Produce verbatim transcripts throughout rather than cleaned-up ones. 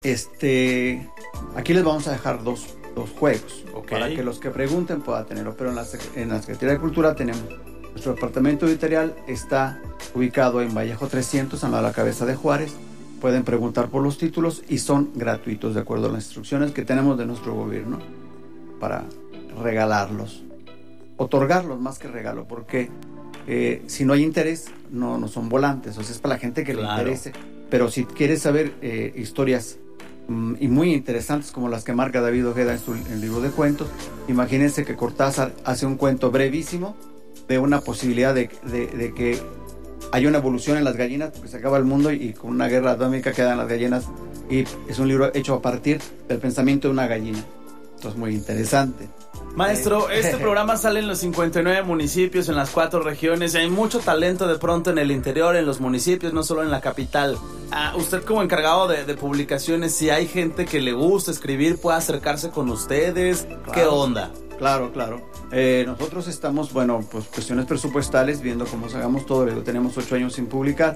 Este, aquí les vamos a dejar dos, dos juegos, okay, para que los que pregunten puedan tenerlo. Pero en la, en la Secretaría de Cultura tenemos, nuestro departamento editorial está ubicado en Vallejo trescientos, a la cabeza de Juárez. Pueden preguntar por los títulos y son gratuitos, de acuerdo a las instrucciones que tenemos de nuestro gobierno, para regalarlos, otorgarlos más que regalo, porque eh, si no hay interés, no, no son volantes, o sea, es para la gente que claro, le interese. Pero si quieres saber eh, historias mm, y muy interesantes como las que marca David Ojeda en su en el libro de cuentos, imagínense que Cortázar hace un cuento brevísimo de una posibilidad de, de, de que hay una evolución en las gallinas, porque se acaba el mundo y con una guerra atómica quedan las gallinas, y es un libro hecho a partir del pensamiento de una gallina. Esto es muy interesante. Maestro, eh. este programa sale en los cincuenta y nueve municipios, en las cuatro regiones, y hay mucho talento de pronto en el interior, en los municipios, no solo en la capital. Ah, usted como encargado de, de publicaciones, si hay gente que le gusta escribir, puede acercarse con ustedes. Claro. ¿Qué onda? Claro, claro. Eh, nosotros estamos, bueno, pues cuestiones presupuestales, viendo cómo hagamos todo. Luego tenemos ocho años sin publicar,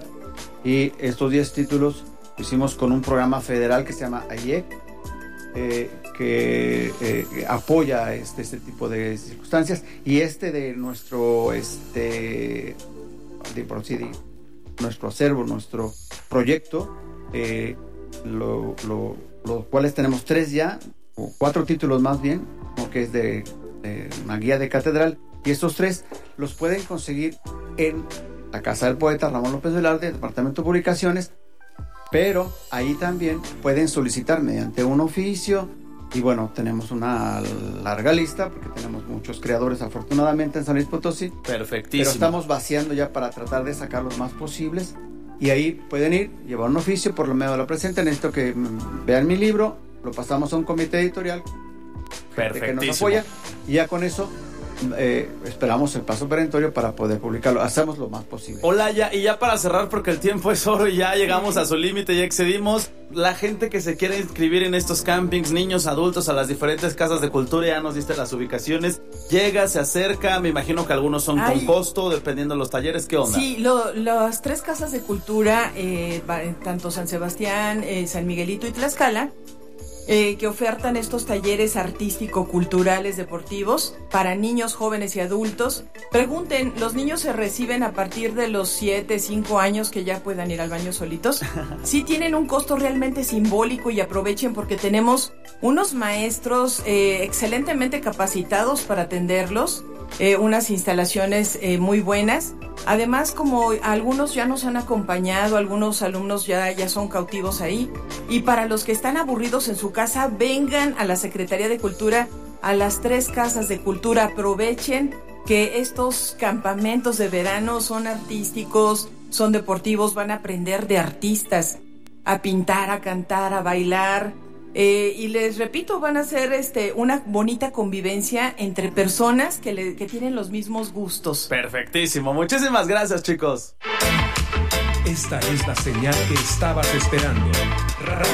y estos diez títulos lo hicimos con un programa federal que se llama A I E C, eh, que eh, apoya este, este tipo de circunstancias, y este de nuestro este de, por sí, de nuestro acervo, nuestro proyecto, eh, lo, lo, los cuales tenemos tres ya, o cuatro títulos más bien, como que es de, de una guía de catedral, y estos tres los pueden conseguir en la Casa del Poeta Ramón López Velarde, Departamento de Publicaciones, pero ahí también pueden solicitar mediante un oficio. Y bueno, tenemos una larga lista, porque tenemos muchos creadores afortunadamente en San Luis Potosí. Perfectísimo. Pero estamos vaciando ya para tratar de sacar los más posibles. Y ahí pueden ir, llevar un oficio por lo medio de la presente. Necesito que vean mi libro, lo pasamos a un comité editorial que nos apoya, y ya con eso eh, esperamos el paso perentorio para poder publicarlo. Hacemos lo más posible. Hola, ya, y ya para cerrar, porque el tiempo es oro y ya llegamos a su límite, ya excedimos. La gente que se quiere inscribir en estos campings, niños, adultos, a las diferentes casas de cultura, ya nos diste las ubicaciones, llega, se acerca, me imagino que algunos son Ay. con costo, dependiendo de los talleres. ¿Qué onda? Sí, lo, las tres casas de cultura, eh, tanto San Sebastián, eh, San Miguelito y Tlaxcala, Eh, que ofertan estos talleres artístico-culturales deportivos para niños, jóvenes y adultos. Pregunten, ¿los niños se reciben a partir de los siete, cinco años, que ya puedan ir al baño solitos? Sí tienen un costo realmente simbólico, y aprovechen porque tenemos unos maestros eh, excelentemente capacitados para atenderlos, eh, unas instalaciones eh, muy buenas. Además, como algunos ya nos han acompañado, algunos alumnos ya, ya son cautivos ahí, y para los que están aburridos en su casa, vengan a la Secretaría de Cultura, a las tres casas de cultura. Aprovechen que estos campamentos de verano son artísticos, son deportivos, van a aprender de artistas, a pintar, a cantar, a bailar. Eh, y les repito, van a ser este, una bonita convivencia entre personas que, le, que tienen los mismos gustos. Perfectísimo, muchísimas gracias, chicos. Esta es la señal que estabas esperando. Radio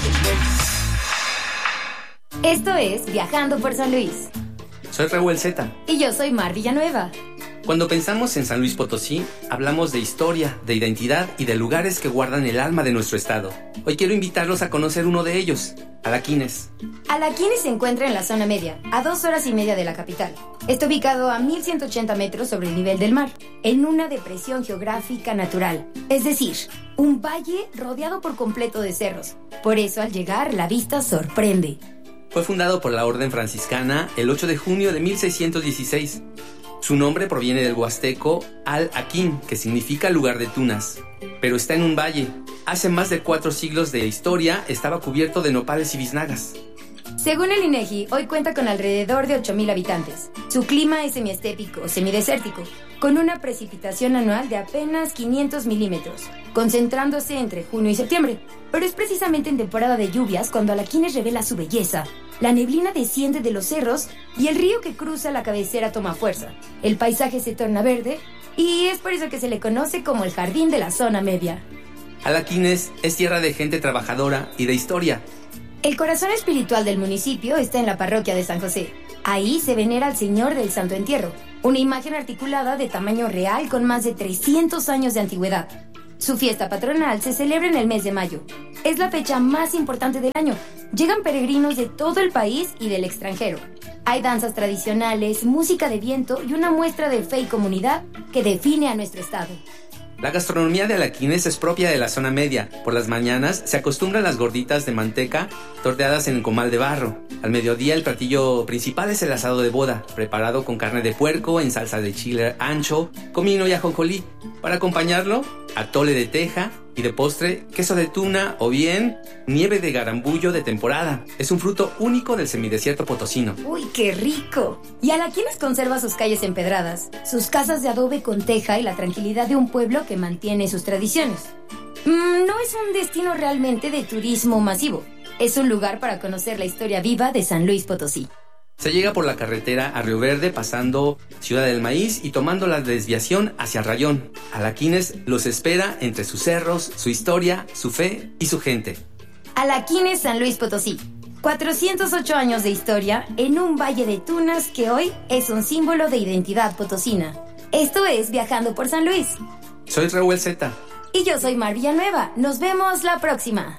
Esto es Viajando por San Luis. Soy Raúl Z. Y yo soy Mar Villanueva. Cuando pensamos en San Luis Potosí, hablamos de historia, de identidad y de lugares que guardan el alma de nuestro estado. Hoy quiero invitarlos a conocer uno de ellos, Alaquines. Alaquines se encuentra en la zona media, a dos horas y media de la capital. Está ubicado a mil ciento ochenta metros sobre el nivel del mar, en una depresión geográfica natural. Es decir, un valle rodeado por completo de cerros. Por eso, al llegar, la vista sorprende. Fue fundado por la Orden Franciscana el ocho de junio de mil seiscientos dieciséis. Su nombre proviene del huasteco Al-Aquín, que significa lugar de tunas, pero está en un valle. Hace más de cuatro siglos de historia estaba cubierto de nopales y biznagas. Según el INEGI, hoy cuenta con alrededor de ocho mil habitantes. Su clima es semiestépico, semidesértico, con una precipitación anual de apenas quinientos milímetros, concentrándose entre junio y septiembre. Pero es precisamente en temporada de lluvias cuando Alaquines revela su belleza. La neblina desciende de los cerros y el río que cruza la cabecera toma fuerza. El paisaje se torna verde y es por eso que se le conoce como el jardín de la zona media. Alaquines es tierra de gente trabajadora y de historia. El corazón espiritual del municipio está en la parroquia de San José. Ahí se venera al Señor del Santo Entierro, una imagen articulada de tamaño real con más de trescientos años de antigüedad. Su fiesta patronal se celebra en el mes de mayo. Es la fecha más importante del año. Llegan peregrinos de todo el país y del extranjero. Hay danzas tradicionales, música de viento y una muestra de fe y comunidad que define a nuestro estado. La gastronomía de Alaquines es propia de la zona media. Por las mañanas se acostumbran las gorditas de manteca torteadas en comal de barro. Al mediodía el platillo principal es el asado de boda, preparado con carne de puerco en salsa de chile ancho, comino y ajonjolí. Para acompañarlo, atole de teja y de postre, queso de tuna o bien nieve de garambullo de temporada. Es un fruto único del semidesierto potosino. ¡Uy, qué rico! Y Alaquines conserva sus calles empedradas, sus casas de adobe con teja y la tranquilidad de un pueblo que mantiene sus tradiciones. Mm, no es un destino realmente de turismo masivo. Es un lugar para conocer la historia viva de San Luis Potosí. Se llega por la carretera a Río Verde pasando Ciudad del Maíz y tomando la desviación hacia Rayón. Alaquines los espera entre sus cerros, su historia, su fe y su gente. Alaquines, San Luis Potosí. cuatrocientos ocho años de historia en un valle de tunas que hoy es un símbolo de identidad potosina. Esto es Viajando por San Luis. Soy Raúl Zeta. Y yo soy Mar Villanueva. Nos vemos la próxima.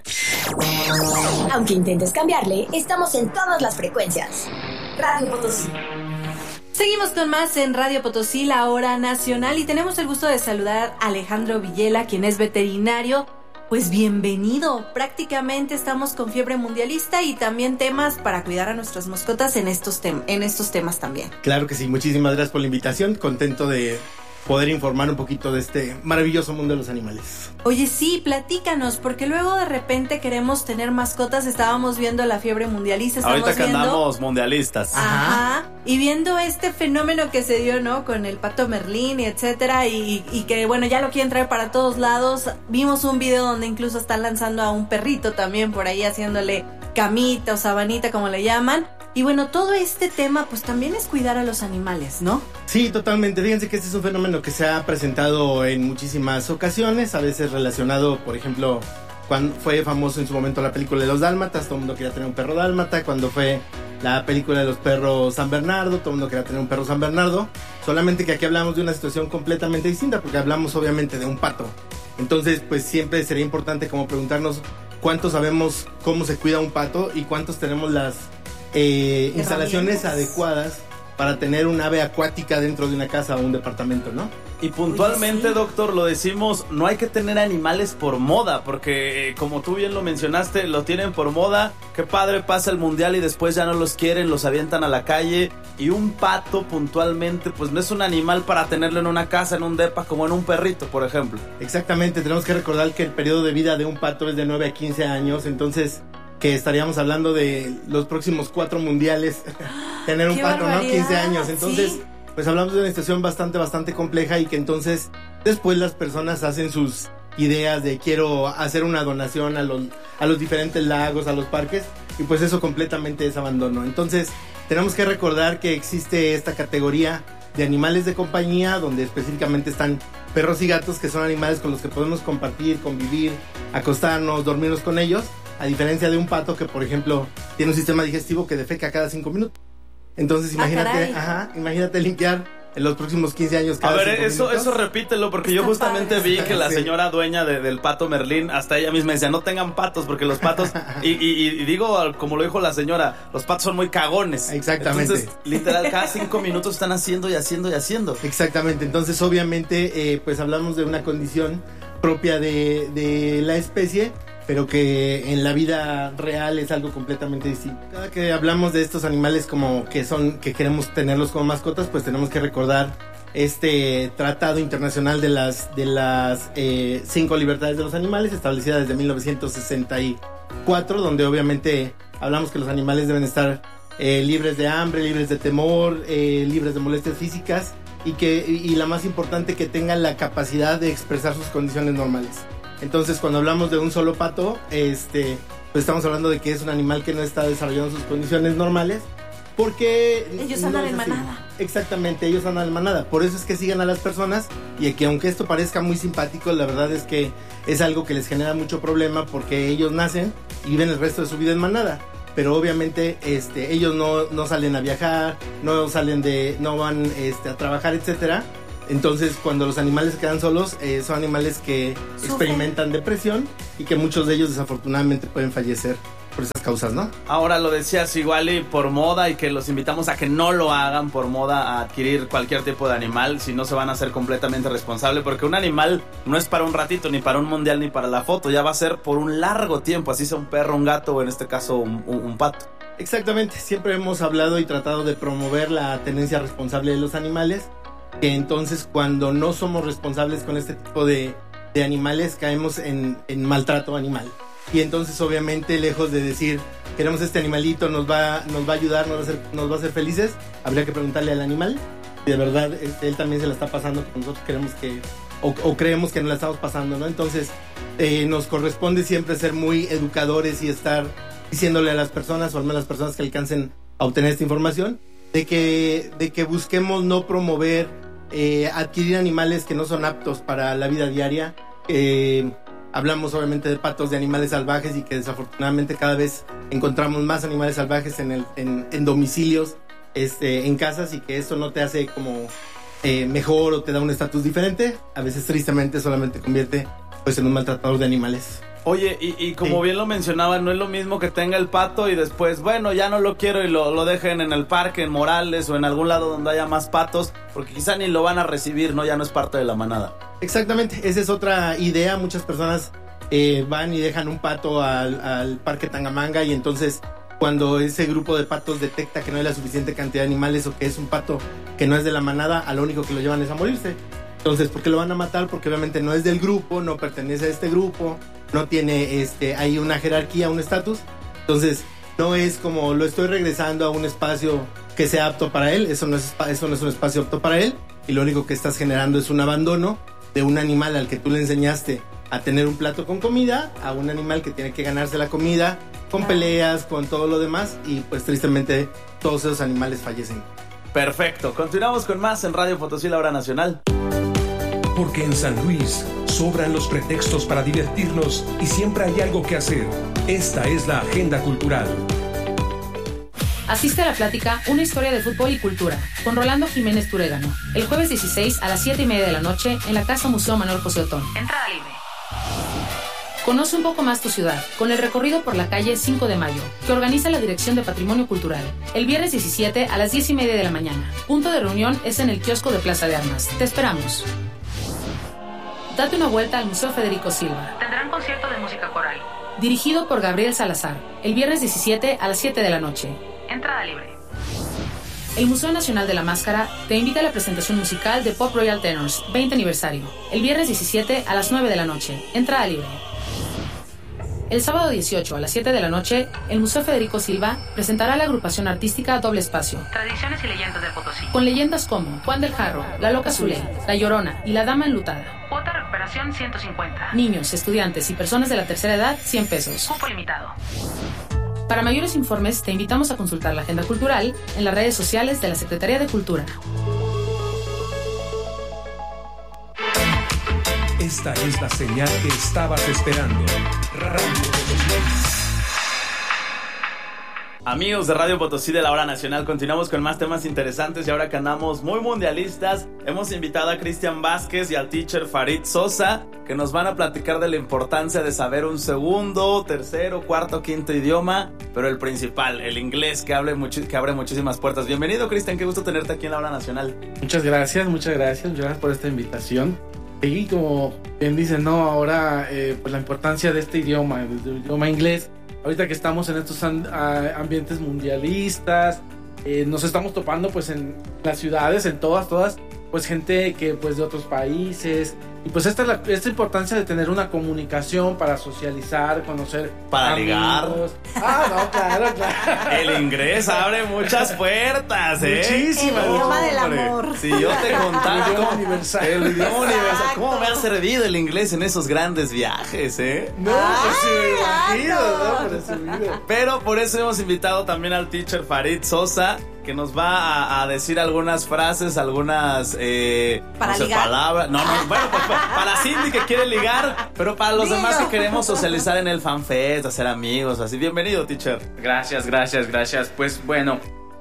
Aunque intentes cambiarle, estamos en todas las frecuencias. Radio Potosí. Seguimos con más en Radio Potosí, la hora nacional, y tenemos el gusto de saludar a Alejandro Villela, quien es veterinario. Pues bienvenido. Prácticamente estamos con fiebre mundialista y también temas para cuidar a nuestras mascotas en estos, tem- en estos temas también. Claro que sí, muchísimas gracias por la invitación. Contento de poder informar un poquito de este maravilloso mundo de los animales. Oye, sí, platícanos, porque luego de repente queremos tener mascotas. Estábamos viendo la fiebre mundialista, estamos Ahorita que viendo... andamos mundialistas. Ajá. Y viendo este fenómeno que se dio, ¿no? Con el pato Merlín y etcétera, y, y que, bueno, ya lo quieren traer para todos lados. Vimos un video donde incluso están lanzando a un perrito también por ahí, haciéndole camita o sabanita, como le llaman. Y bueno, todo este tema pues también es cuidar a los animales, ¿no? Sí, totalmente. Fíjense que este es un fenómeno que se ha presentado en muchísimas ocasiones, a veces relacionado, por ejemplo, cuando fue famoso en su momento la película de los dálmatas, todo el mundo quería tener un perro dálmata. Cuando fue la película de los perros San Bernardo, todo el mundo quería tener un perro San Bernardo. Solamente que aquí hablamos de una situación completamente distinta, porque hablamos obviamente de un pato. Entonces, pues siempre sería importante como preguntarnos cuántos sabemos cómo se cuida un pato y cuántos tenemos las eh, instalaciones adecuadas para tener un ave acuática dentro de una casa o un departamento, ¿no? Y puntualmente, Oye, sí. doctor, lo decimos, no hay que tener animales por moda, porque eh, como tú bien lo mencionaste, lo tienen por moda. Qué padre, pasa el mundial y después ya no los quieren, los avientan a la calle. Y un pato puntualmente, pues no es un animal para tenerlo en una casa, en un depa, como en un perrito, por ejemplo. Exactamente, tenemos que recordar que el periodo de vida de un pato es de nueve a quince años, entonces que estaríamos hablando de los próximos cuatro mundiales, tener un ¡Qué pato, ¿no? barbaridad! quince años, entonces... Sí. Pues hablamos de una situación bastante, bastante compleja y que entonces después las personas hacen sus ideas de quiero hacer una donación a los, a los diferentes lagos, a los parques, y pues eso completamente es abandono. Entonces tenemos que recordar que existe esta categoría de animales de compañía donde específicamente están perros y gatos, que son animales con los que podemos compartir, convivir, acostarnos, dormirnos con ellos, a diferencia de un pato que por ejemplo tiene un sistema digestivo que defeca cada cinco minutos. Entonces imagínate, Ah, ajá, imagínate limpiar en los próximos quince años cada A ver, cinco eso, minutos. eso repítelo, porque yo Está justamente padre. vi que la Sí. señora dueña de- del pato Merlín, hasta ella misma decía, no tengan patos, porque los patos, y, y, y digo, como lo dijo la señora, los patos son muy cagones. Exactamente. Entonces, literal, cada cinco minutos están haciendo y haciendo y haciendo. Exactamente, entonces obviamente eh, pues hablamos de una condición propia de, de la especie, pero que en la vida real es algo completamente distinto. Cada que hablamos de estos animales como que son, que queremos tenerlos como mascotas, pues tenemos que recordar este tratado internacional de las de las eh, cinco libertades de los animales, establecida desde mil novecientos sesenta y cuatro, donde obviamente hablamos que los animales deben estar eh, libres de hambre, libres de temor, eh, libres de molestias físicas, y que y, y la más importante, que tengan la capacidad de expresar sus condiciones normales. Entonces, cuando hablamos de un solo pato, este, pues estamos hablando de que es un animal que no está desarrollando sus condiciones normales, porque Ellos no andan es en así. manada. Exactamente, ellos andan en manada. Por eso es que siguen a las personas, y que aunque esto parezca muy simpático, la verdad es que es algo que les genera mucho problema, porque ellos nacen y viven el resto de su vida en manada. Pero obviamente este, ellos no, no salen a viajar, no salen de, no van este, a trabajar, etcétera. Entonces, cuando los animales se quedan solos, eh, son animales que Sufren. experimentan depresión y que muchos de ellos desafortunadamente pueden fallecer por esas causas, ¿no? Ahora lo decías igual y por moda, y que los invitamos a que no lo hagan por moda, a adquirir cualquier tipo de animal, si no se van a hacer completamente responsables, porque un animal no es para un ratito, ni para un mundial, ni para la foto, ya va a ser por un largo tiempo, así sea un perro, un gato o en este caso un, un, un pato. Exactamente, siempre hemos hablado y tratado de promover la tenencia responsable de los animales, que entonces cuando no somos responsables con este tipo de, de animales caemos en, en maltrato animal. Y entonces obviamente lejos de decir queremos este animalito, nos va, nos va a ayudar, nos va a, hacer, nos va a hacer felices, habría que preguntarle al animal si de verdad este, él también se la está pasando como nosotros queremos que, o, o creemos que nos la estamos pasando, ¿no? Entonces eh, nos corresponde siempre ser muy educadores y estar diciéndole a las personas, o al menos a las personas que alcancen a obtener esta información, de que, de que busquemos no promover eh, adquirir animales que no son aptos para la vida diaria. Eh, hablamos obviamente de patos, de animales salvajes, y que desafortunadamente cada vez encontramos más animales salvajes en, el, en, en domicilios, este, en casas, y que eso no te hace como eh, mejor o te da un estatus diferente. A veces tristemente solamente convierte pues en un maltratador de animales. Oye, y, y como Sí. bien lo mencionaba, no es lo mismo que tenga el pato y después, bueno, ya no lo quiero y lo, lo dejen en el parque, en Morales o en algún lado donde haya más patos, porque quizá ni lo van a recibir, ¿no? Ya no es parte de la manada. Exactamente, esa es otra idea. Muchas personas eh, van y dejan un pato al, al parque Tangamanga, y entonces cuando ese grupo de patos detecta que no hay la suficiente cantidad de animales, o que es un pato que no es de la manada, a lo único que lo llevan es a morirse. Entonces, ¿por qué lo van a matar? Porque obviamente no es del grupo, no pertenece a este grupo, no tiene este, hay una jerarquía, un estatus. Entonces, no es como lo estoy regresando a un espacio que sea apto para él. Eso no es, eso no es un espacio apto para él, y lo único que estás generando es un abandono de un animal al que tú le enseñaste a tener un plato con comida, a un animal que tiene que ganarse la comida con peleas, con todo lo demás, y pues tristemente todos esos animales fallecen. Perfecto, continuamos con más en Radio Potosí, la hora nacional. Porque en San Luis sobran los pretextos para divertirnos y siempre hay algo que hacer. Esta es la agenda cultural. Asiste a la plática Una historia de fútbol y cultura con Rolando Jiménez Turégano, el jueves dieciséis a las siete y media de la noche en la Casa Museo Manuel José Otón. Entrada libre. Conoce un poco más tu ciudad con el recorrido por la calle cinco de mayo, que organiza la Dirección de Patrimonio Cultural. El viernes diecisiete a las diez y media de la mañana. Punto de reunión es en el kiosco de Plaza de Armas. Te esperamos. Date una vuelta al Museo Federico Silva. Tendrán concierto de música coral. Dirigido por Gabriel Salazar. El viernes diecisiete a las siete de la noche. Entrada libre. El Museo Nacional de la Máscara te invita a la presentación musical de Pop Royal Tenors veinte aniversario. El viernes diecisiete a las nueve de la noche. Entrada libre. El sábado dieciocho a las siete de la noche, el Museo Federico Silva presentará la agrupación artística Doble Espacio. Tradiciones y leyendas de Potosí. Con leyendas como Juan del Jarro, La Loca Zulé, La Llorona y La Dama Enlutada. Cuota recuperación ciento cincuenta. Niños, estudiantes y personas de la tercera edad, cien pesos. Cupo limitado. Para mayores informes, te invitamos a consultar la agenda cultural en las redes sociales de la Secretaría de Cultura. Esta es la señal que estabas esperando. Radio Potosí. Amigos de Radio Potosí de la Hora Nacional, continuamos con más temas interesantes, y ahora que andamos muy mundialistas, hemos invitado a Cristian Vázquez y al teacher Farid Sosa, que nos van a platicar de la importancia de saber un segundo, tercero, cuarto, quinto idioma, pero el principal, el inglés, que, hable muchi- que abre muchísimas puertas. Bienvenido, Cristian, qué gusto tenerte aquí en la Hora Nacional. Muchas gracias, muchas gracias, muchas gracias por esta invitación. Y como bien dicen, ¿no? Ahora, eh, pues la importancia de este idioma, del idioma inglés. Ahorita que estamos en estos an- a- ambientes mundialistas, eh, nos estamos topando pues en las ciudades, en todas, todas, pues gente que pues de otros países. Y pues esta es la esta importancia de tener una comunicación para socializar, conocer Para amigos. ligar. Ah, no, claro, claro. El inglés abre muchas puertas, ¿eh? Muchísimas. El idioma del Hombre, amor. Si yo te contara El idioma cómo- universal. el idioma universal, Exacto. cómo me ha servido el inglés en esos grandes viajes, ¿eh? No, pues sí, Ay, me imagino, no. ¿no? Presumido. Pero por eso hemos invitado también al teacher Farid Sosa, que nos va a, a decir algunas frases, algunas eh, ¿Para no sé, ligar? palabras. No, no, bueno, pues pa- para Cindy que quiere ligar, pero para los Dilo. demás que queremos socializar en el FanFest, hacer amigos, así. Bienvenido, teacher. Gracias, gracias, gracias. Pues bueno,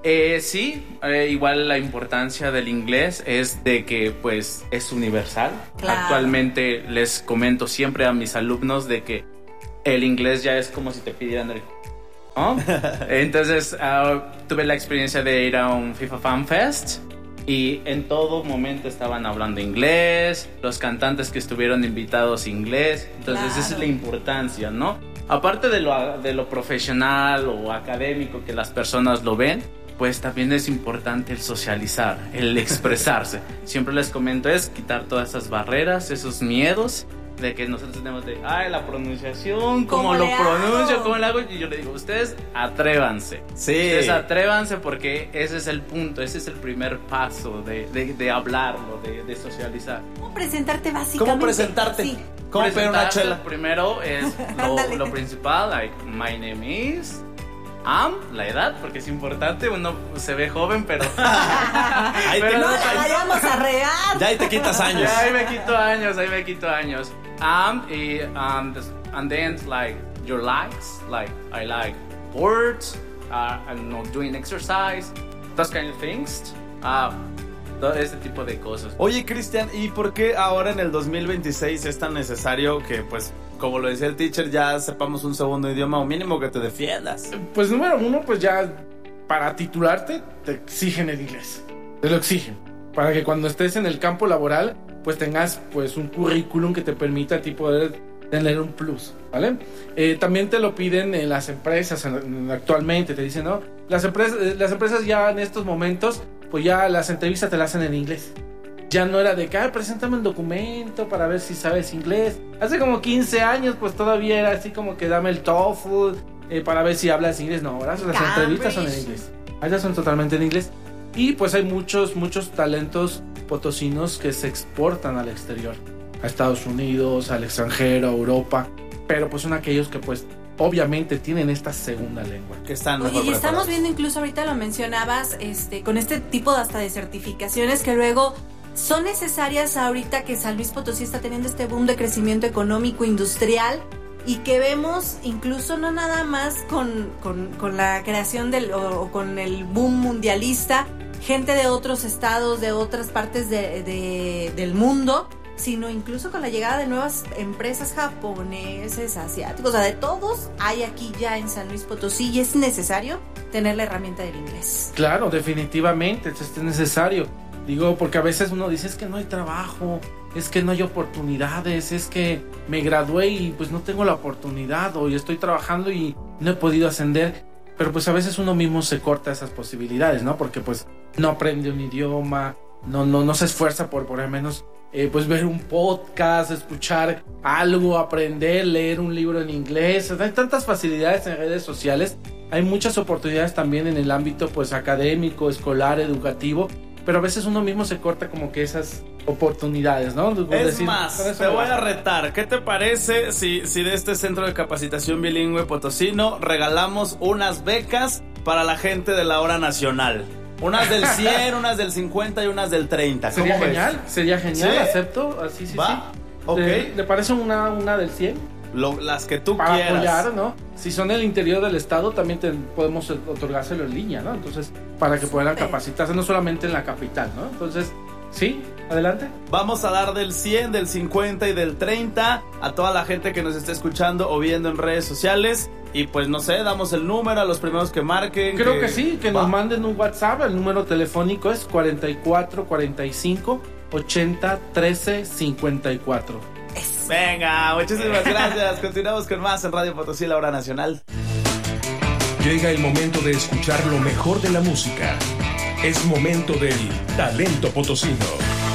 Eh, sí, eh, igual la importancia del inglés es de que pues es universal. Claro. Actualmente les comento siempre a mis alumnos de que el inglés ya es como si te pidieran el... ¿no? Entonces uh, tuve la experiencia de ir a un FIFA Fan Fest y en todo momento estaban hablando inglés, los cantantes que estuvieron invitados inglés, entonces claro. Esa es la importancia, ¿no? Aparte de lo, de lo profesional o académico que las personas lo ven, pues también es importante el socializar, el expresarse. Siempre les comento es quitar todas esas barreras, esos miedos de que nosotros tenemos de, ay, la pronunciación, cómo, ¿Cómo lo pronuncio, cómo lo hago, y yo le digo, ustedes atrévanse, sí. Ustedes atrévanse porque ese es el punto, ese es el primer paso de, de, de hablarlo, de, de socializar. ¿Cómo presentarte básicamente? ¿Cómo presentarte? Sí. ¿Cómo pedir una chela? Primero es lo, lo principal, like, my name is... Am, la edad, porque es importante, uno se ve joven, pero... ahí pero te, no la vayamos a regar. Ya ahí te quitas años. Ya ahí me quito años, ahí me quito años. Am, y, um, and then, like, your likes, like, I like sports, uh, I'm not doing exercise, those kind of things. Uh, todo este tipo de cosas. Oye, Cristian, ¿y por qué ahora en el dos mil veintiséis es tan necesario que, pues, como lo decía el teacher, ya sepamos un segundo idioma o mínimo que te defiendas? Pues número uno, pues ya para titularte te exigen el inglés, te lo exigen, para que cuando estés en el campo laboral pues tengas pues un currículum que te permita a ti poder tener un plus, ¿vale? Eh, también te lo piden en las empresas actualmente, te dicen, ¿no? Las empresas, las empresas ya en estos momentos pues ya las entrevistas te las hacen en inglés. Ya no era de que, ah, preséntame el documento para ver si sabes inglés. Hace como quince años, pues todavía era así como que dame el TOEFL eh, para ver si hablas inglés. No, ahora las Cambridge. Entrevistas son en inglés. Ahora son totalmente en inglés. Y pues hay muchos, muchos talentos potosinos que se exportan al exterior. A Estados Unidos, al extranjero, a Europa. Pero pues son aquellos que pues obviamente tienen esta segunda lengua. Que están mejor preparados. Y estamos viendo, incluso ahorita lo mencionabas, este, con este tipo de hasta de certificaciones que luego... son necesarias ahorita que San Luis Potosí está teniendo este boom de crecimiento económico, industrial, y que vemos incluso no nada más con, con, con la creación del o, o con el boom mundialista, gente de otros estados, de otras partes de, de, del mundo, sino incluso con la llegada de nuevas empresas japoneses, asiáticos, o sea, de todos hay aquí ya en San Luis Potosí y es necesario tener la herramienta del inglés. Claro, definitivamente, es necesario. Digo, porque a veces uno dice, es que no hay trabajo, es que no hay oportunidades, es que me gradué y pues no tengo la oportunidad, o estoy trabajando y no he podido ascender. Pero pues a veces uno mismo se corta esas posibilidades, ¿no? Porque pues no aprende un idioma, no, no, no se esfuerza por por lo menos eh, pues ver un podcast, escuchar algo, aprender, leer un libro en inglés. Hay tantas facilidades en redes sociales, hay muchas oportunidades también en el ámbito pues académico, escolar, educativo. Pero a veces uno mismo se corta como que esas oportunidades, ¿no? Es decir, más, te voy a retar. ¿Qué te parece si, si de este centro de capacitación bilingüe potosino regalamos unas becas para la gente de la hora nacional? Unas del cien, unas del cincuenta y unas del treinta. ¿Cómo Sería ves? genial, sería genial, ¿Sí? Acepto. Así, sí, Va, sí. ok. ¿Le, ¿Le parece una, una del cien? Lo, las que tú para quieras. Apoyar, ¿no? Si son del interior del estado, también te, podemos otorgárselo en línea, ¿no? Entonces, para que puedan capacitarse, no solamente en la capital, ¿no? Entonces, sí, adelante. Vamos a dar del cien, del cincuenta y del treinta a toda la gente que nos esté escuchando o viendo en redes sociales. Y pues no sé, damos el número a los primeros que marquen. Creo que, que sí, que va. nos manden un WhatsApp. El número telefónico es cuarenta y cuatro cuarenta y cinco ochenta trece cincuenta y cuatro. Venga, muchísimas gracias. Continuamos con más en Radio Potosí, la hora nacional. Llega el momento de escuchar lo mejor de la música. Es momento del talento potosino.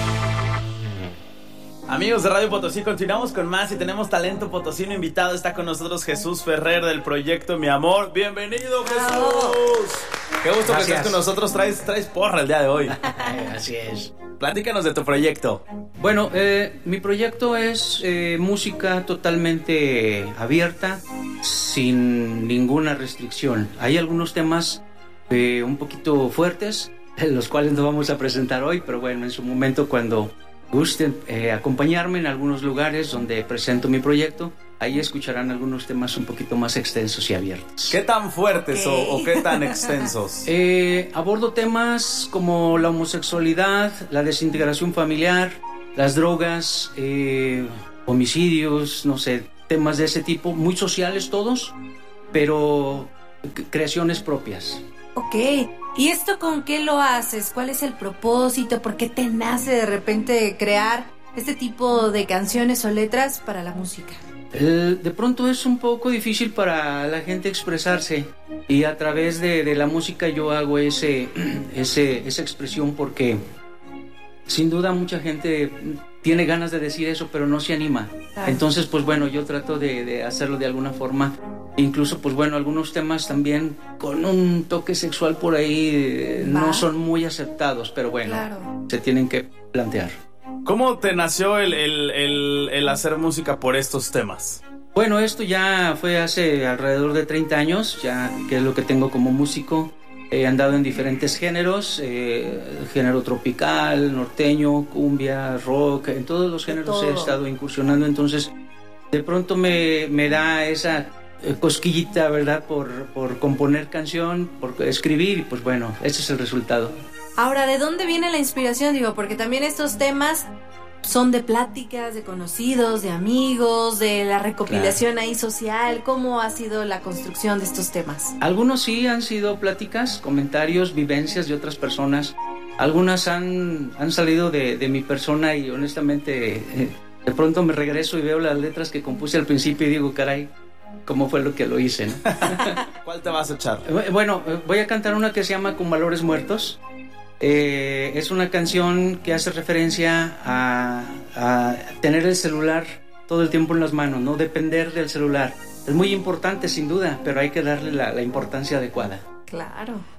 Amigos de Radio Potosí, continuamos con más y tenemos talento potosino invitado. Está con nosotros Jesús Ferrer del proyecto Mi Amor. Bienvenido, Jesús. Qué gusto Gracias. que estés con nosotros. Traes, traes porra el día de hoy. Así es. Platícanos de tu proyecto. Bueno, eh, mi proyecto es eh, música totalmente abierta, sin ninguna restricción. Hay algunos temas eh, un poquito fuertes, los cuales no vamos a presentar hoy, pero bueno, en su momento cuando gusten eh, acompañarme en algunos lugares donde presento mi proyecto, ahí escucharán algunos temas un poquito más extensos y abiertos. ¿Qué tan fuertes okay. o, o qué tan extensos? Eh, abordo temas como la homosexualidad, la desintegración familiar, las drogas, eh, homicidios, no sé, temas de ese tipo, muy sociales todos, pero creaciones propias. Ok, ¿y esto con qué lo haces? ¿Cuál es el propósito? ¿Por qué te nace de repente crear este tipo de canciones o letras para la música? El, de pronto es un poco difícil para la gente expresarse y a través de, de la música yo hago ese, ese, esa expresión porque sin duda mucha gente tiene ganas de decir eso pero no se anima. Claro. Entonces pues bueno, yo trato de, de hacerlo de alguna forma, incluso pues bueno, algunos temas también con un toque sexual por ahí eh, no son muy aceptados, pero bueno, claro. se tienen que plantear. ¿Cómo te nació el, el, el, el hacer música por estos temas? Bueno, esto ya fue hace alrededor de treinta años, ya que es lo que tengo como músico. He andado en diferentes géneros, eh, género tropical, norteño, cumbia, rock, en todos los géneros he estado incursionando, entonces de pronto me, me da esa cosquillita, ¿verdad? Por, por componer canción, por escribir y pues bueno, ese es el resultado. Ahora, ¿de dónde viene la inspiración? Digo, porque también estos temas son de pláticas, de conocidos, de amigos, de la recopilación claro. ahí social. ¿Cómo ha sido la construcción de estos temas? Algunos sí han sido pláticas, comentarios, vivencias de otras personas. Algunas han, han salido de, de mi persona y honestamente eh, de pronto me regreso y veo las letras que compuse al principio y digo, caray, ¿cómo fue lo que lo hice, ¿no? ¿Cuál te vas a echar? Bueno, voy a cantar una que se llama Con Valores Muertos. Eh, es una canción que hace referencia a, a tener el celular todo el tiempo en las manos, no depender del celular. Es muy importante sin duda, pero hay que darle la, la importancia adecuada. Claro.